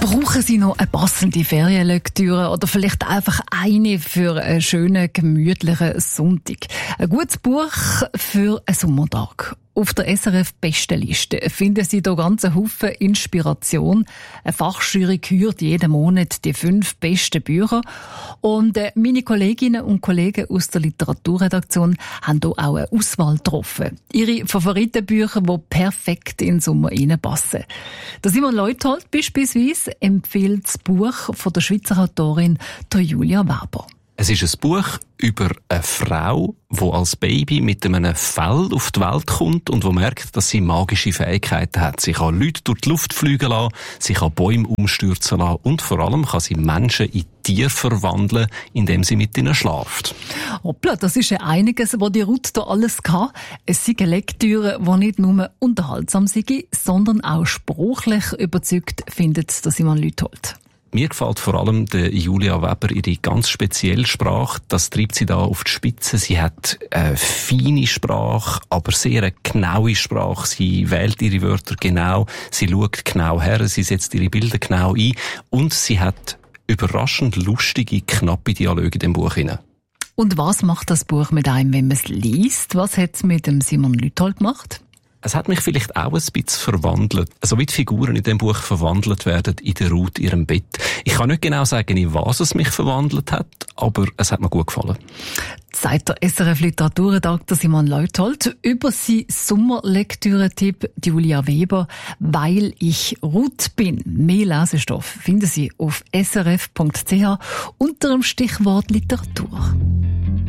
Brauchen Sie noch eine passende Ferienlektüre oder vielleicht einfach eine für einen schönen, gemütlichen Sonntag? Ein gutes Buch für einen Sommertag. Auf der SRF-Bestenliste finden Sie hier ganz einen Haufen Inspiration. Eine Fachjury kürt jeden Monat die 5 besten Bücher. Und meine Kolleginnen und Kollegen aus der Literaturredaktion haben hier auch eine Auswahl getroffen. Ihre Favoritenbücher, die perfekt in den Sommer reinpassen. Der Simon Leuthold beispielsweise empfiehlt das Buch von der Schweizer Autorin Julia Weber. Es ist ein Buch über eine Frau, die als Baby mit einem Fell auf die Welt kommt und die merkt, dass sie magische Fähigkeiten hat. Sie kann Leute durch die Luft fliegen lassen, sie kann Bäume umstürzen lassen und vor allem kann sie Menschen in Tiere verwandeln, indem sie mit ihnen schlaft. Hoppla, das ist ja einiges, was die Ruth da alles kann. Es sind Lektüre, die nicht nur unterhaltsam sind, sondern auch sprachlich überzeugt, findet der Simon Leuthold. Mir gefällt vor allem der Julia Weber ihre ganz spezielle Sprache. Das treibt sie da auf die Spitze. Sie hat eine feine Sprache, aber sehr eine genaue Sprache. Sie wählt ihre Wörter genau, sie schaut genau her, sie setzt ihre Bilder genau ein und sie hat überraschend lustige, knappe Dialoge in dem Buch hinein. Und was macht das Buch mit einem, wenn man es liest? Was hat es mit dem Simon Leuthold gemacht? Es hat mich vielleicht auch ein bisschen verwandelt. So wie die Figuren in dem Buch verwandelt werden in der Ruth, ihrem Bett. Ich kann nicht genau sagen, in was es mich verwandelt hat, aber es hat mir gut gefallen. Sagt der SRF Literaturredakteur Simon Leuthold über seinen Sommerlektüre-Tipp Julia Weber, «Weil ich Ruth bin». Mehr Lesestoff finden Sie auf srf.ch unter dem Stichwort Literatur.